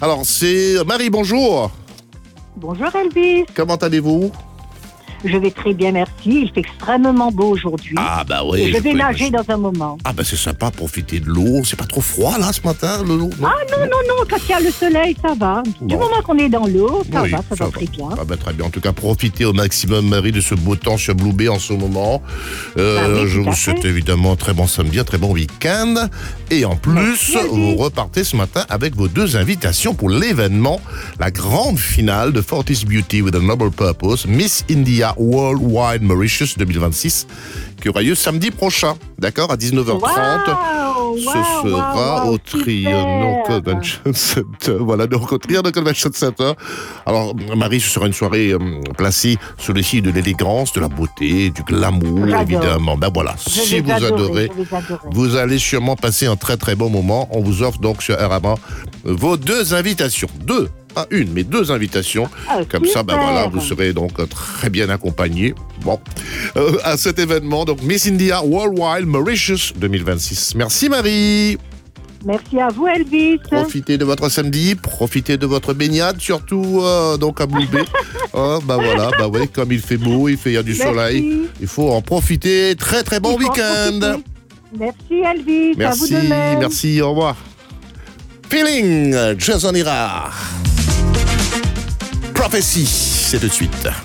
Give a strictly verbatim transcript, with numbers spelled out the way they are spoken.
Alors, c'est Marie, bonjour. Bonjour Elvis. Comment allez-vous? Je vais très bien, merci. Il fait extrêmement beau aujourd'hui. Ah bah oui. Et je vais peux nager imaginer. dans un moment. Ah bah c'est sympa, profiter de l'eau. C'est pas trop froid là ce matin, le l'eau? Ah non, non, non, quand il y a le soleil, ça va. Du Bon. moment qu'on est dans l'eau, ça Oui, va, ça, va très bien. Ah bah très bien. En tout cas, profitez au maximum, Marie, de ce beau temps sur Blue Bay en ce moment. Euh, Ah oui, je tout à vous souhaite fait. évidemment un très bon samedi, un très bon week-end. Et en plus, Merci, Elvis. vous repartez ce matin avec vos deux invitations pour l'événement, la grande finale de Fortis Beauty with a Noble Purpose, Miss India Worldwide Mauritius deux mille vingt-six, qui aura lieu samedi prochain, d'accord, à dix-neuf heures trente. Waouh, Ce waouh, sera waouh, au Trianon super. Convention Center. Voilà, donc au Trianon Convention Center. Alors, Marie, ce sera une soirée euh, placée sous le signe de l'élégance, de la beauté, du glamour, J'adore. évidemment. Ben voilà, Je si vais vous adorer, adorez, je vais adorer. vous allez sûrement passer un très très bon moment. On vous offre donc sur R M A vos deux invitations. Deux, pas une, mais deux invitations. Ah, Comme ça, ben super. voilà, vous serez donc euh, très bien accompagné. Bon, euh, à cet événement, donc Miss India Worldwide Mauritius deux mille vingt-six. Merci Marie. Merci à vous Elvis. Profitez de votre samedi, profitez de votre baignade, surtout euh, donc à Blue Bay. Oh, bah voilà, bah ouais, comme il fait beau, il fait, il y a du Merci. soleil. Il faut en profiter. Très très bon Il faut en week-end. profiter. Merci Elvis. Merci, à vous de même. merci, au revoir. Feeling, Jason Ira. Prophecy, c'est tout de suite.